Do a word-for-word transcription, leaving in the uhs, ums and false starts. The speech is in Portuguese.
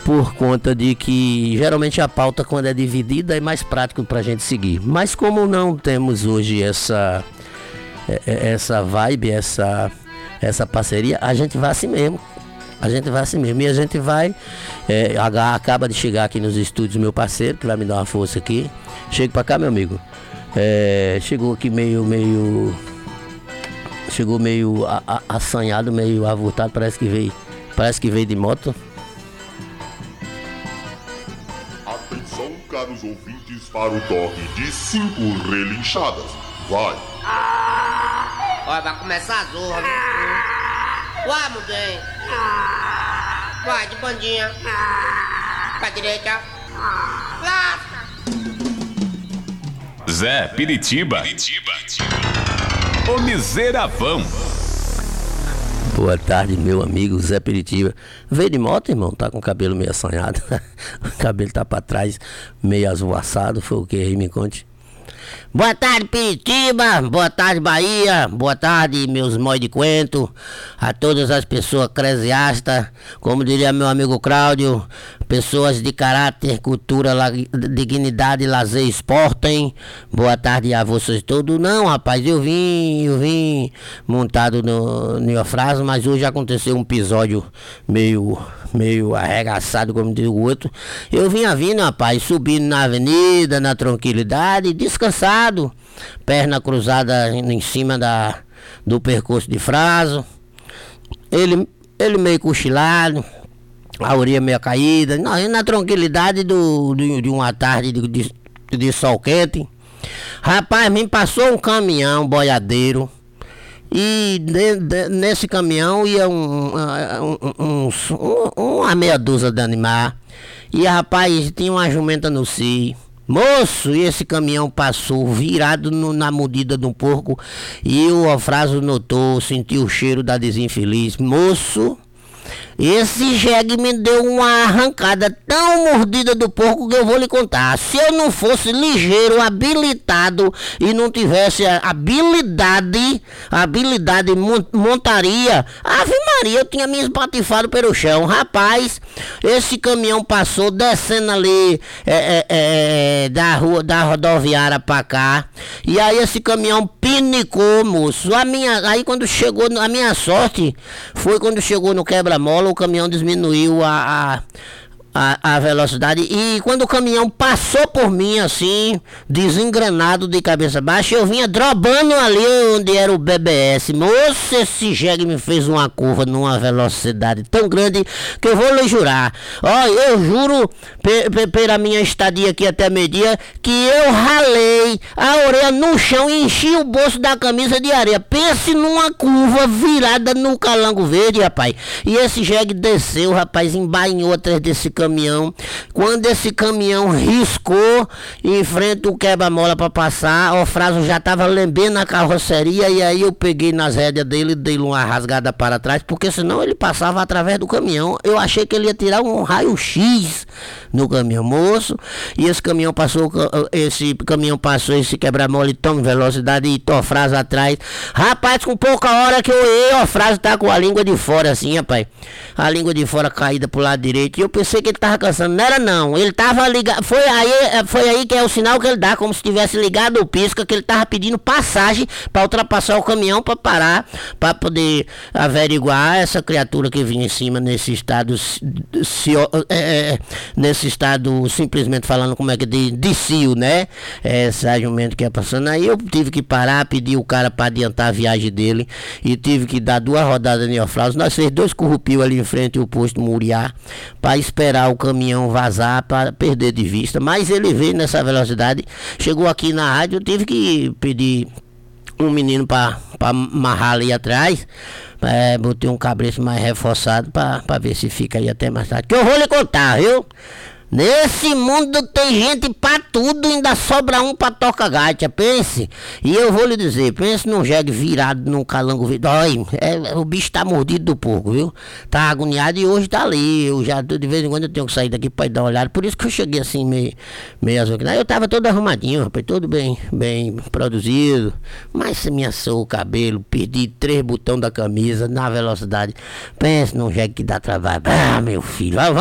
por conta de que geralmente a pauta, quando é dividida, é mais prático pra gente seguir. Mas como não temos hoje essa, essa vibe, essa, essa parceria, a gente vai assim mesmo. A gente vai assim mesmo. E a gente vai. É, acaba de chegar aqui nos estúdios meu parceiro, que vai me dar uma força aqui. Chega pra cá, meu amigo. É, chegou aqui meio, meio. Chegou meio a, a, assanhado, meio avultado, parece que veio. Parece que veio de moto. Atenção, caros ouvintes, para o toque de cinco relinchadas. Vai! Olha, vai começar a zorra, viu? Vai, mudem! Vai, de bandinha! Pra direita! Lasca! Zé Piritiba, Piritiba. O miseravão. Boa tarde, meu amigo Zé Piritiba. Veio de moto, irmão? Tá com o cabelo meio assanhado. O cabelo tá pra trás, meio esvoaçado. Foi o que aí? Me conte. Boa tarde, Piritiba. Boa tarde, Bahia. Boa tarde, meus mói de quento. A todas as pessoas eclesiastas, como diria meu amigo Cláudio, pessoas de caráter, cultura, la, dignidade, lazer, esportem. Boa tarde a vocês todos. Não, rapaz, eu vim, eu vim montado no neofraso, mas hoje aconteceu um episódio meio, meio arregaçado, como diz o outro. Eu vinha vindo, rapaz, subindo na avenida, na tranquilidade, descansado, perna cruzada em cima da, do percurso de Fraso. Ele, ele meio cochilado, a orelha meio caída, na, na tranquilidade do, de, de uma tarde de, de, de sol quente. Rapaz, me passou um caminhão boiadeiro. E de, de, nesse caminhão ia um, um, um, um, uma meia dúzia de animais. E rapaz, tinha uma jumenta no cio. Moço, e esse caminhão passou virado no, na mordida de um porco. E o Ofraso notou, sentiu o cheiro da desinfeliz. Moço, esse jegue me deu uma arrancada tão mordida do porco que eu vou lhe contar. Se eu não fosse ligeiro, habilitado e não tivesse a habilidade, habilidade montaria, Ave Maria, eu tinha me espatifado pelo chão. Rapaz, esse caminhão passou descendo ali é, é, é, da rua, da rodoviária pra cá. E aí esse caminhão pinicou, moço. A minha, aí quando chegou, a minha sorte foi quando chegou no quebra-mola, o caminhão diminuiu a, a, a, a velocidade. E quando o caminhão passou por mim assim, desengrenado de cabeça baixa, eu vinha drobando ali onde era o B B S. Moço, esse jegue me fez uma curva numa velocidade tão grande que eu vou lhe jurar. Ó, eu juro pe, pe, pela minha estadia aqui até meio-dia que eu ralei a orelha no chão e enchi o bolso da camisa de areia. Pense numa curva virada no Calango Verde, rapaz. E esse jegue desceu, rapaz, embainhou atrás desse caminhão. Quando esse caminhão riscou em frente ao quebra-mola para passar, o Fraso já tava lambendo a carroceria. E aí eu peguei nas rédeas dele e dei uma rasgada para trás, porque senão ele passava através do caminhão. Eu achei que ele ia tirar um raio-x no caminhão, moço. E esse caminhão passou, esse caminhão passou esse quebra-mola e toma velocidade e o Fraso atrás. Rapaz, com pouca hora que eu ia, o Fraso tá com a língua de fora assim, rapaz. A língua de fora caída pro lado direito. E eu pensei que ele tava cansando. Não era não. Ele tava ligado. Foi aí, foi aí que é o sinal que ele dá, como se tivesse ligado o pisca, que ele tava pedindo passagem para ultrapassar o caminhão para parar, para poder averiguar essa criatura que vinha em cima nesse estado, se, é, nesse estado, simplesmente falando como é que de, de cio, né? Esse jumento que é passando. Aí eu tive que parar, pedir o cara para adiantar a viagem dele e tive que dar duas rodadas de neofraus. Nós fez dois currupios ali em frente ao posto Muriá para esperar o caminhão vazar, para perder de vista. Mas ele veio nessa velocidade, chegou aqui na rádio, eu tive que pedir um menino para amarrar ali atrás. É, botei um cabresto mais reforçado para ver se fica aí até mais tarde. Que eu vou lhe contar, viu? Nesse mundo tem gente pra tudo, ainda sobra um pra toca gaita, pense. E eu vou lhe dizer, pense num jegue virado num calango verde. Olha, é, o bicho tá mordido do porco, viu? Tá agoniado e hoje tá ali. Eu já, de vez em quando eu tenho que sair daqui pra ir dar uma olhada. Por isso que eu cheguei assim, meio, meio azul. Eu tava todo arrumadinho, rapaz, todo bem, bem produzido. Mas se me assou o cabelo, perdi três botões da camisa na velocidade. Pense num jegue que dá trabalho. Ah, meu filho,